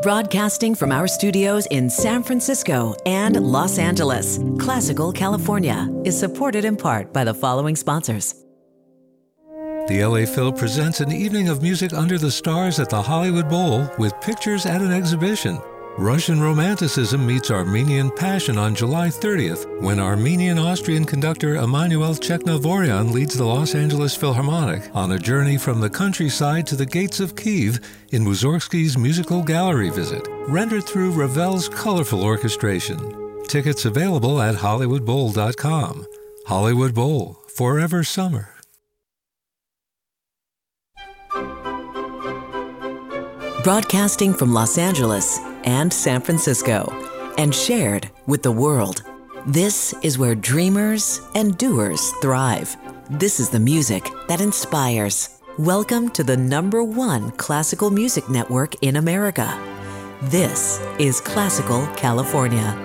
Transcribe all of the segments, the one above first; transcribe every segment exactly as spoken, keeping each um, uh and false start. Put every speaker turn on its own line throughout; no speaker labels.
Broadcasting from our studios in San Francisco and Los Angeles, Classical California is supported in part by the following sponsors.
The L A Phil presents an evening of music under the stars at the Hollywood Bowl with pictures at an exhibition. Russian Romanticism meets Armenian Passion on July thirtieth when Armenian-Austrian conductor Emanuel Cheknavoryan leads the Los Angeles Philharmonic on a journey from the countryside to the gates of Kyiv in Mussorgsky's musical gallery visit, rendered through Ravel's colorful orchestration. Tickets available at hollywood bowl dot com. Hollywood Bowl, forever summer.
Broadcasting from Los Angeles and San Francisco, and shared with the world. This is where dreamers and doers thrive. This is the music that inspires. Welcome to the number one classical music network in America. This is Classical California.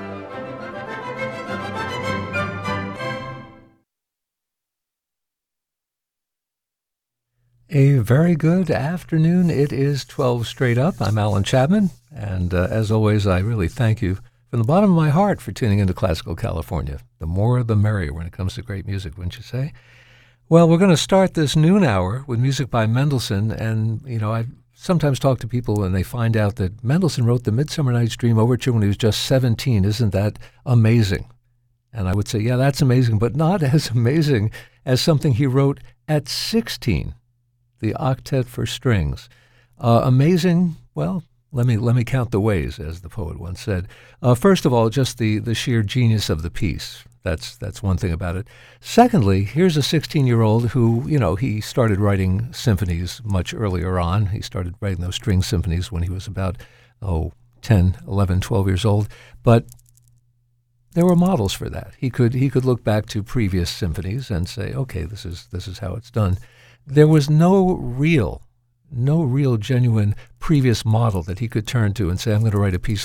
A very good afternoon. It is twelve straight up. I'm Alan Chapman, and uh, as always, I really thank you from the bottom of my heart for tuning into Classical California. The more the merrier when it comes to great music, wouldn't you say? Well, we're going to start this noon hour with music by Mendelssohn, and, you know, I sometimes talk to people and they find out that Mendelssohn wrote the Midsummer Night's Dream Overture when he was just seventeen. Isn't that amazing? And I would say, yeah, that's amazing, but not as amazing as something he wrote at sixteen. The Octet for Strings. Uh, amazing, well, let me let me count the ways, as the poet once said. Uh, first of all, just the, the sheer genius of the piece. That's that's one thing about it. Secondly, here's a sixteen-year-old who, you know, he started writing symphonies much earlier on. He started writing those string symphonies when he was about, oh, ten, eleven, twelve years old. But there were models for that. He could he could look back to previous symphonies and say, okay, this is this is how it's done. There was no real, no real genuine previous model that he could turn to and say, I'm going to write a piece